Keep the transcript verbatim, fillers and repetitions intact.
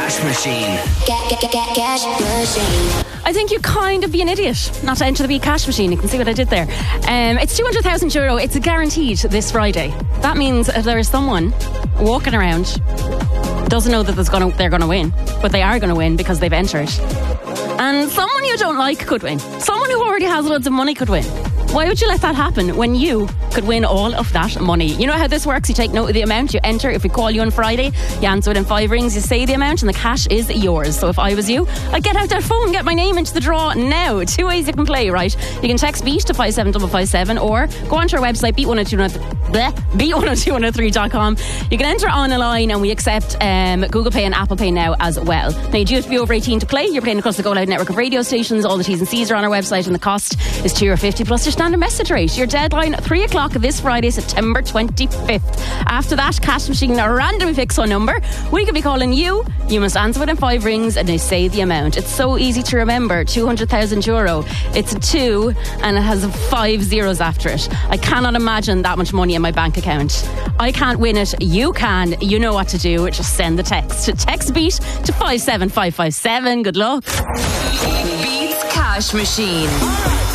Cash Machine. Get, get, get, get, cash machine. I think you'd kind of be an idiot not to enter the Beat Cash Machine. You can see what I did there. Um, it's two hundred thousand euro. It's guaranteed this Friday. That means if there is someone walking around, doesn't know that there's gonna, they're going to win, but they are going to win because they've entered. And someone you don't like could win. Someone who already has loads of money could win. Why would you let that happen when you could win all of that money? You know how this works? You take note of the amount, you enter. If we call you on Friday, you answer within five rings, you say the amount, and the cash is yours. So if I was you, I'd get out that phone, get my name into the draw now. Two ways you can play, right? You can text BEAT to five seven five five seven or go onto our website, beat one oh two one oh three dot com. You can enter online and we accept um, Google Pay and Apple Pay now as well. Now you do have to be over eighteen to play. You're playing across the Go Loud network of radio stations. All the T's and C's are on our website and the cost is two euro fifty plus your standard message rate. Your deadline, three o'clock this Friday, September twenty-fifth. After that, Cash Machine randomly picks a number. We could be calling you. You must answer within five rings and they say the amount. It's so easy to remember. two hundred thousand euro. It's a two and it has five zeros after it. I cannot imagine that much money in my bank account. I can't win it. You can. You know what to do. Just send the text to text BEAT to five seven five five seven. Good luck. Beats Cash Machine.